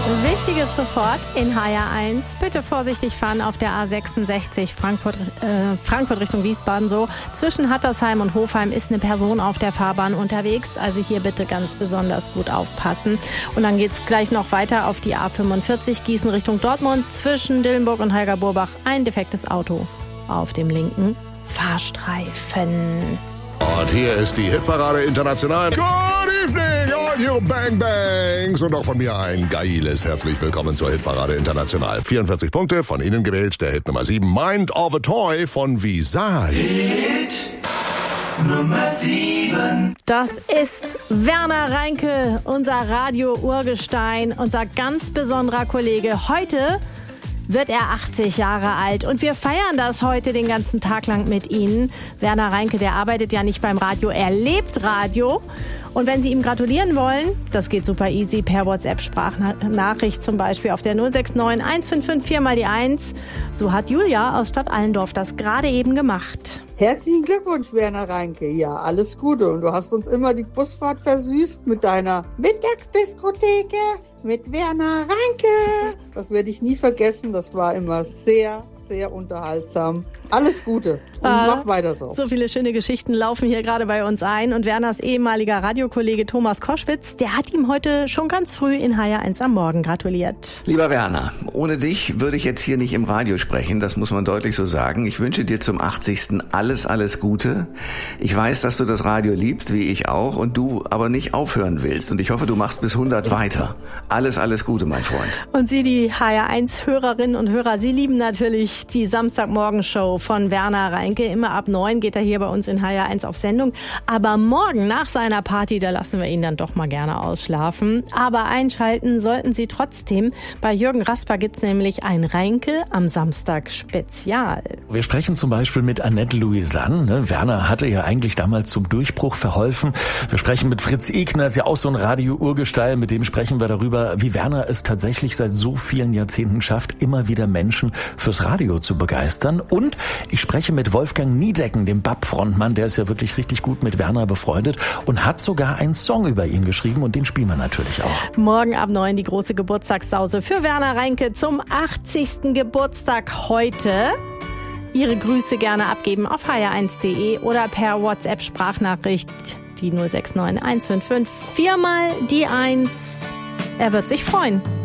Wichtiges sofort in HR1. Bitte vorsichtig fahren auf der A66 Frankfurt Richtung Wiesbaden. So zwischen Hattersheim und Hofheim ist eine Person auf der Fahrbahn unterwegs. Also hier bitte ganz besonders gut aufpassen. Und dann geht's gleich noch weiter auf die A45 Gießen Richtung Dortmund. Zwischen Dillenburg und Heiger-Burbach ein defektes Auto auf dem linken Fahrstreifen. Und hier ist die Hitparade International. Good evening, all you Bang Bangs. Und auch von mir ein geiles herzlich willkommen zur Hitparade International. 44 Punkte, von Ihnen gewählt, der Hit Nummer 7, Mind of a Toy von Visage. Hit Nummer 7. Das ist Werner Reinke, unser Radio-Urgestein, unser ganz besonderer Kollege. Heute wird er 80 Jahre alt und wir feiern das heute den ganzen Tag lang mit Ihnen. Werner Reinke, der arbeitet ja nicht beim Radio, er lebt Radio. Und wenn Sie ihm gratulieren wollen, das geht super easy per WhatsApp-Sprachnachricht zum Beispiel auf der 069 155 4 mal die 1. So hat Julia aus Stadt Allendorf das gerade eben gemacht. Herzlichen Glückwunsch, Werner Reinke. Ja, alles Gute. Und du hast uns immer die Busfahrt versüßt mit deiner Mittagsdiskotheke mit Werner Reinke. Das werde ich nie vergessen. Das war immer sehr, sehr unterhaltsam. Alles Gute und mach weiter so. So viele schöne Geschichten laufen hier gerade bei uns ein. Und Werners ehemaliger Radiokollege Thomas Koschwitz, der hat ihm heute schon ganz früh in HR1 am Morgen gratuliert. Lieber Werner, ohne dich würde ich jetzt hier nicht im Radio sprechen, das muss man deutlich so sagen. Ich wünsche dir zum 80. alles Gute. Ich weiß, dass du das Radio liebst, wie ich auch, und du aber nicht aufhören willst. Und ich hoffe, du machst bis 100 weiter. Alles Gute, mein Freund. Und Sie, die HR1-Hörerinnen und Hörer, Sie lieben natürlich die Samstagmorgenshow von Werner Reinke. Immer ab 9 geht er hier bei uns in HR1 auf Sendung. Aber morgen nach seiner Party, da lassen wir ihn dann doch mal gerne ausschlafen. Aber einschalten sollten Sie trotzdem. Bei Jürgen Rasper gibt's nämlich ein Reinke am Samstag Spezial. Wir sprechen zum Beispiel mit Annette Louisanne. Werner hatte ja eigentlich damals zum Durchbruch verholfen. Wir sprechen mit Fritz Egner, ist ja auch so ein Radio-Urgestein. Mit dem sprechen wir darüber, wie Werner es tatsächlich seit so vielen Jahrzehnten schafft, immer wieder Menschen fürs Radio zu begeistern. Und ich spreche mit Wolfgang Niedecken, dem BAP-Frontmann, der ist ja wirklich richtig gut mit Werner befreundet und hat sogar einen Song über ihn geschrieben und den spielen wir natürlich auch. Morgen ab 9 die große Geburtstagssause für Werner Reinke zum 80. Geburtstag heute. Ihre Grüße gerne abgeben auf hr1.de oder per WhatsApp-Sprachnachricht die 069 155 4 mal die 1. Er wird sich freuen.